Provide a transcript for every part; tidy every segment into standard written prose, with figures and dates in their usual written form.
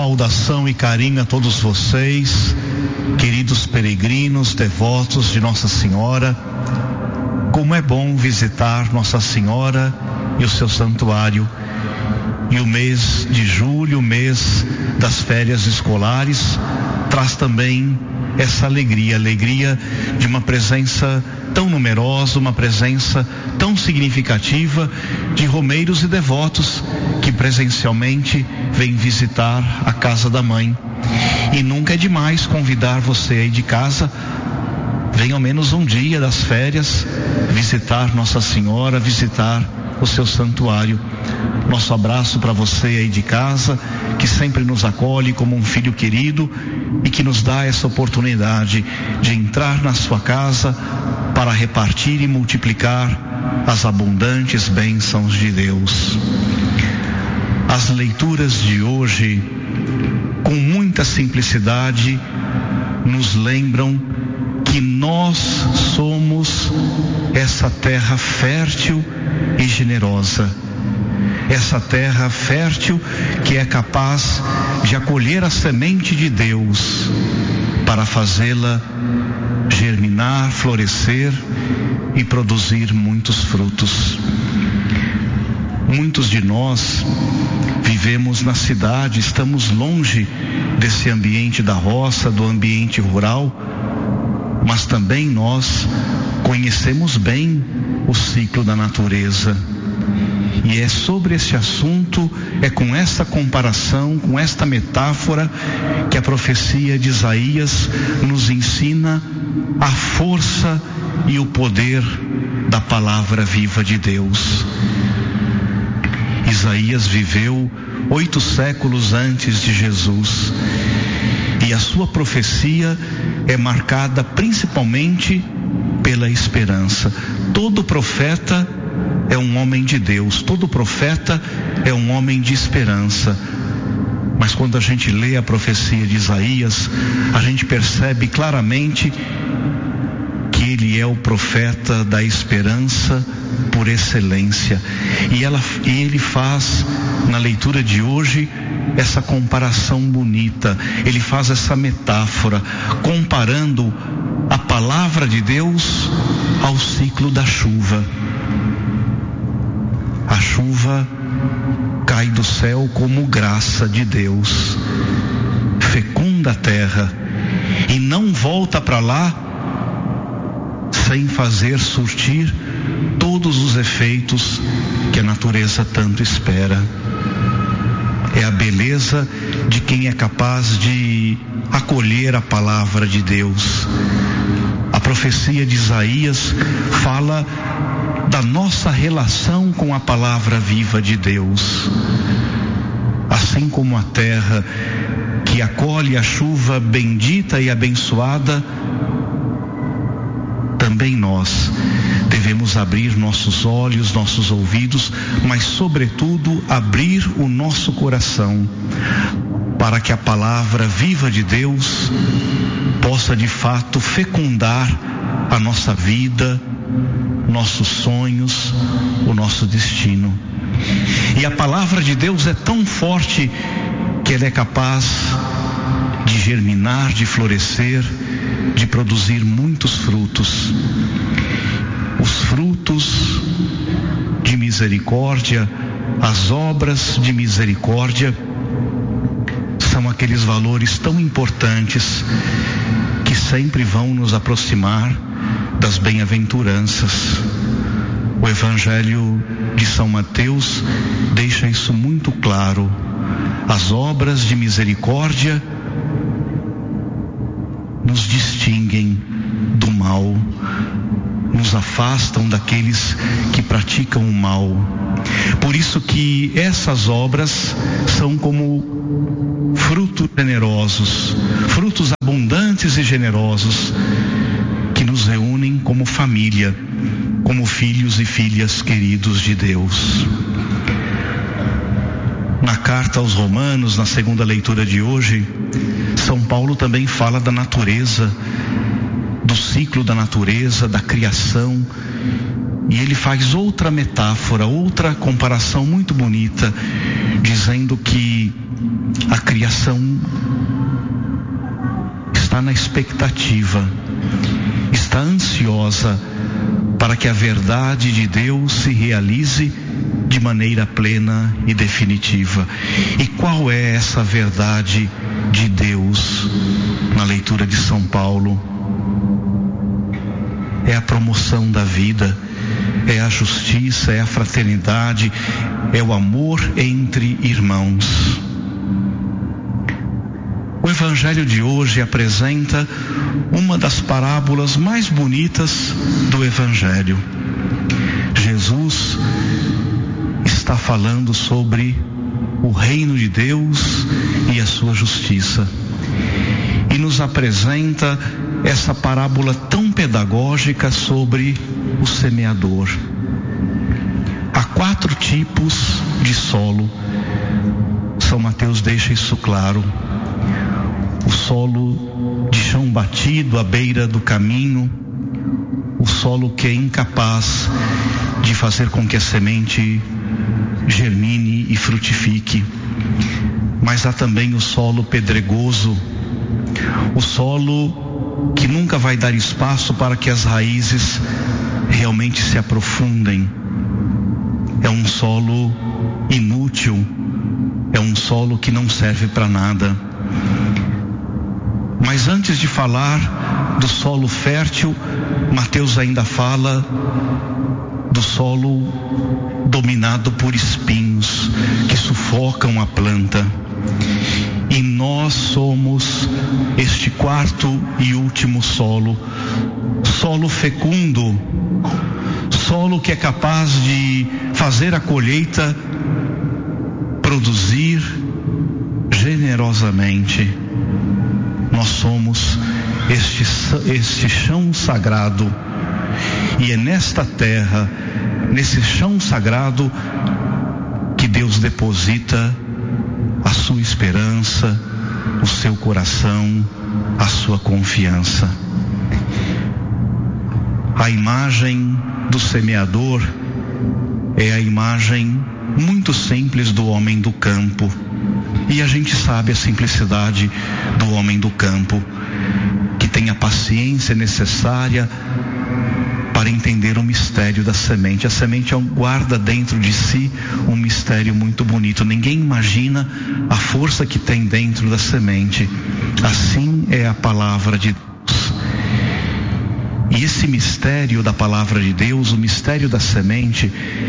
Saudação e carinho a todos vocês, queridos peregrinos, devotos de Nossa Senhora. Como é bom visitar Nossa Senhora e o seu santuário. E o mês de julho, o mês das férias escolares, traz também essa alegria de uma presença tão numerosa, uma presença tão significativa de romeiros e devotos que presencialmente vêm visitar a casa da mãe. E nunca é demais convidar você aí de casa, venha ao menos um dia das férias visitar Nossa Senhora, visitar o seu santuário. Nosso abraço para você aí de casa, que sempre nos acolhe como um filho querido e que nos dá essa oportunidade de entrar na sua casa para repartir e multiplicar as abundantes bênçãos de Deus. As leituras de hoje, com muita simplicidade, nos lembram que nós somos essa terra fértil e generosa. Essa terra fértil que é capaz de acolher a semente de Deus para fazê-la germinar, florescer e produzir muitos frutos. Muitos de nós vivemos na cidade, estamos longe desse ambiente da roça, do ambiente rural, mas também nós conhecemos bem o ciclo da natureza. E é sobre esse assunto, é com essa comparação, com esta metáfora, que a profecia de Isaías nos ensina a força e o poder da palavra viva de Deus. Isaías viveu 8 séculos antes de Jesus, e a sua profecia é marcada principalmente pela esperança. Todo profeta é um homem de Deus, todo profeta é um homem de esperança. Mas quando a gente lê a profecia de Isaías, a gente percebe claramente que ele é o profeta da esperança por excelência. E ele faz, na leitura de hoje, essa comparação bonita. Ele faz essa metáfora, comparando a palavra de Deus ao ciclo da chuva. A chuva cai do céu como graça de Deus, fecunda a terra e não volta para lá sem fazer surtir todos os efeitos que a natureza tanto espera. É a beleza de quem é capaz de acolher a palavra de Deus. A profecia de Isaías fala da nossa relação com a palavra viva de Deus. Assim como a terra que acolhe a chuva bendita e abençoada, também nós devemos abrir nossos olhos, nossos ouvidos, mas sobretudo abrir o nosso coração para que a palavra viva de Deus possa de fato fecundar a nossa vida, nossos sonhos, o nosso destino. E a palavra de Deus é tão forte que ela é capaz de germinar, de florescer, de produzir muitos frutos. Os frutos de misericórdia, as obras de misericórdia, são aqueles valores tão importantes que sempre vão nos aproximar das bem-aventuranças. O Evangelho de São Mateus deixa isso muito claro. As obras de misericórdia nos distinguem do mal, nos afastam daqueles que praticam o mal. Por isso que essas obras são como frutos generosos, frutos abundantes e generosos, que nos reúnem como família, como filhos e filhas queridos de Deus. Na carta aos Romanos, na segunda leitura de hoje, São Paulo também fala da natureza, do ciclo da natureza, da criação, E ele faz outra metáfora, outra comparação muito bonita, dizendo que a criação está na expectativa, está ansiosa para que a verdade de Deus se realize de maneira plena e definitiva. E qual é essa verdade de Deus na leitura de São Paulo? É a promoção da vida, é a justiça, é a fraternidade, é o amor entre irmãos. O Evangelho de hoje apresenta uma das parábolas mais bonitas do Evangelho. Jesus está falando sobre o reino de Deus e a sua justiça. E nos apresenta essa parábola tão pedagógica sobre o semeador. Há 4 tipos de solo. São Mateus deixa isso claro. O solo de chão batido à beira do caminho, o solo que é incapaz de fazer com que a semente germine e frutifique. Mas há também o solo pedregoso, o solo que nunca vai dar espaço para que as raízes realmente se aprofundem. É um solo inútil, é um solo que não serve para nada. Mas antes de falar do solo fértil, Mateus ainda fala do solo dominado por espinhos que sufocam a planta. E nós somos este 4º e último solo, solo fecundo, solo que é capaz de fazer a colheita produzir generosamente. Nós somos este chão sagrado, e é nesta terra, nesse chão sagrado, que Deus deposita a sua esperança, o seu coração, a sua confiança. A imagem do semeador é a imagem muito simples do homem do campo. E a gente sabe a simplicidade do homem do campo, que tem a paciência necessária para entender o mistério da semente. A semente guarda dentro de si um mistério muito bonito. Ninguém imagina a força que tem dentro da semente. Assim é a palavra de Deus. E esse mistério da palavra de Deus, o mistério da semente,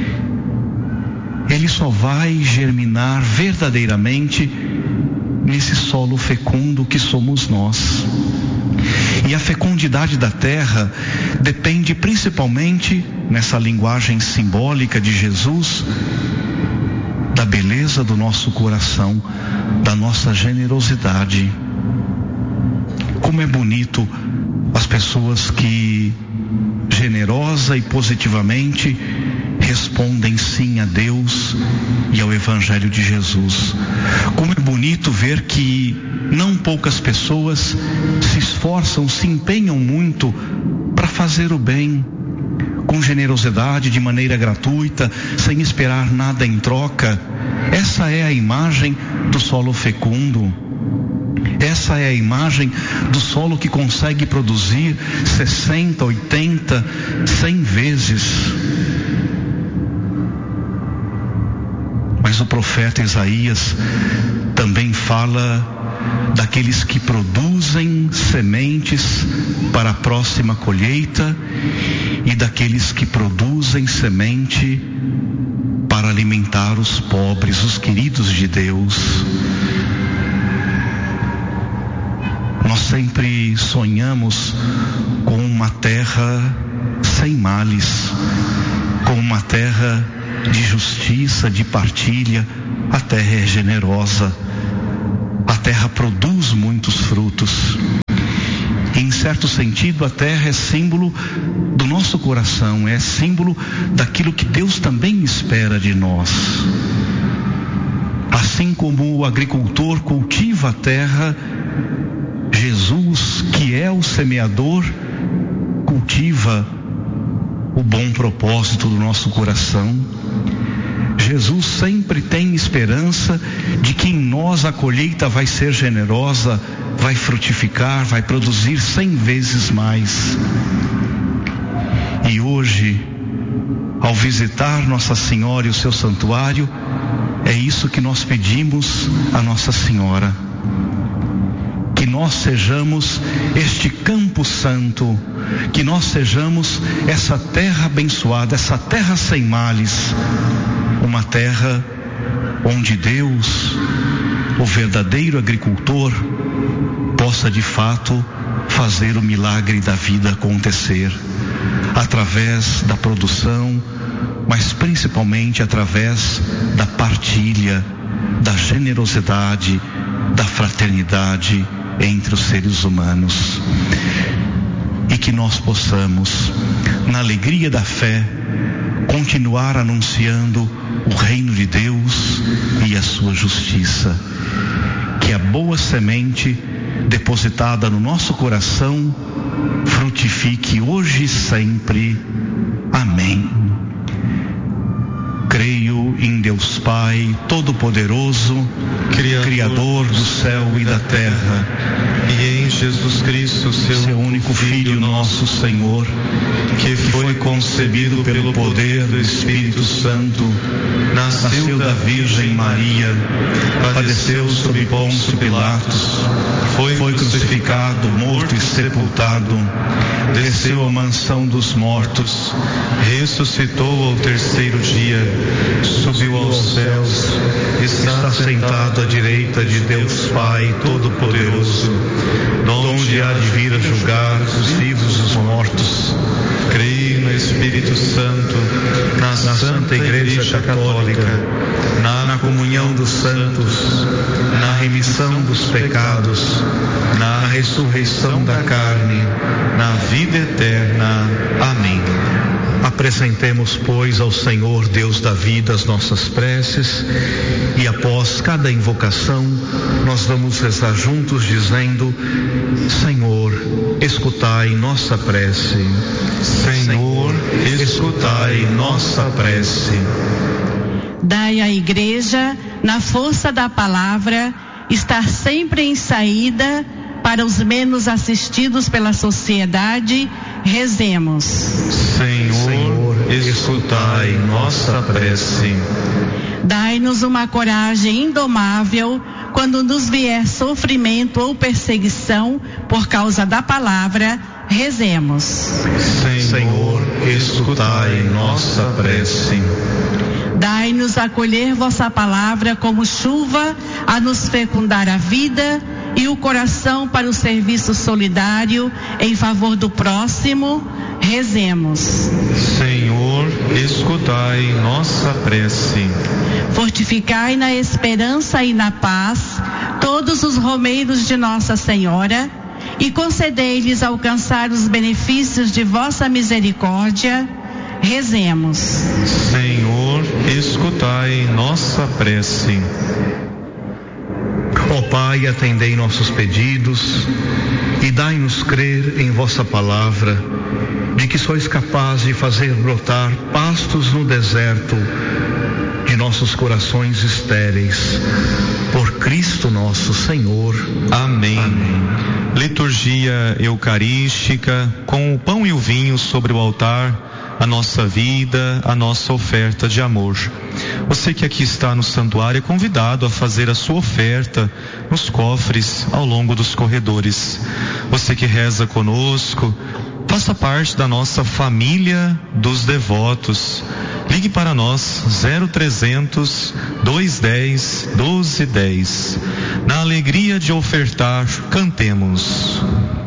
ele só vai germinar verdadeiramente nesse solo fecundo que somos nós. E a fecundidade da terra depende principalmente, nessa linguagem simbólica de Jesus, da beleza do nosso coração, da nossa generosidade. Como é bonito as pessoas que, generosa e positivamente, respondem sim a Deus e ao Evangelho de Jesus. Como é bonito ver que não poucas pessoas se esforçam, se empenham muito para fazer o bem, com generosidade, de maneira gratuita, sem esperar nada em troca. Essa é a imagem do solo fecundo. Essa é a imagem do solo que consegue produzir 60, 80, 100 vezes. Mas o profeta Isaías também fala daqueles que produzem sementes para a próxima colheita e daqueles que produzem semente para alimentar os pobres, os queridos de Deus. Nós sempre sonhamos com uma terra sem males, com uma terra de justiça, de partilha. A terra é generosa, a terra produz muitos frutos. E, em certo sentido, a terra é símbolo do nosso coração, é símbolo daquilo que Deus também espera de nós. Assim como o agricultor cultiva a terra, Jesus, que é o semeador, cultiva o bom propósito do nosso coração. Jesus sempre tem esperança de que em nós a colheita vai ser generosa, vai frutificar, vai produzir 100 vezes mais. E hoje, ao visitar Nossa Senhora e o seu santuário, é isso que nós pedimos a Nossa Senhora. Que nós sejamos este campo santo, que nós sejamos essa terra abençoada, essa terra sem males, uma terra onde Deus, o verdadeiro agricultor, possa de fato fazer o milagre da vida acontecer, através da produção, mas principalmente através da partilha, da generosidade, da fraternidade entre os seres humanos. E que nós possamos, na alegria da fé, continuar anunciando o reino de Deus e a sua justiça. Que a boa semente depositada no nosso coração frutifique hoje e sempre. Amém. Creio em Deus Pai Todo-Poderoso, Criador do céu e da terra, e em Jesus Cristo, seu único Filho, nosso Senhor, que foi concebido pelo poder do Espírito Santo, nasceu da Virgem Maria, padeceu sob Pôncio Pilatos, foi crucificado, morto e sepultado, desceu à mansão dos mortos, ressuscitou ao terceiro dia, subiu aos céus, está sentado à direita de Deus Pai Todo-Poderoso, donde há de vir a julgar os vivos e os mortos. Creio no Espírito Santo, na Santa Igreja Católica, na comunhão dos santos, na remissão dos pecados, na ressurreição da carne, na vida eterna. Amém. Apresentemos, pois, ao Senhor, Deus da vida, as nossas preces, e após cada invocação, nós vamos rezar juntos dizendo: Senhor, escutai nossa prece. Senhor, escutai nossa prece. Dai à Igreja, na força da palavra, estar sempre em saída para os menos assistidos pela sociedade. Rezemos. Senhor, escutai nossa prece. Dai-nos uma coragem indomável quando nos vier sofrimento ou perseguição por causa da palavra. Rezemos. Senhor, escutai nossa prece. Dai-nos acolher vossa palavra como chuva a nos fecundar a vida e o coração para o serviço solidário em favor do próximo. Rezemos. Senhor, escutai nossa prece. Fortificai na esperança e na paz todos os romeiros de Nossa Senhora e concedei-lhes alcançar os benefícios de vossa misericórdia. Rezemos. Senhor, escutai nossa prece. Ó Pai, atendei nossos pedidos e dai-nos crer em vossa palavra, de que sois capaz de fazer brotar pastos no deserto de nossos corações estéreis. Por Cristo nosso Senhor. Amém. Amém. Liturgia eucarística, com o pão e o vinho sobre o altar, a nossa vida, a nossa oferta de amor. Você que aqui está no santuário é convidado a fazer a sua oferta nos cofres ao longo dos corredores. Você que reza conosco, faça parte da nossa família dos devotos. Ligue para nós 0300 210 1210. Na alegria de ofertar, cantemos.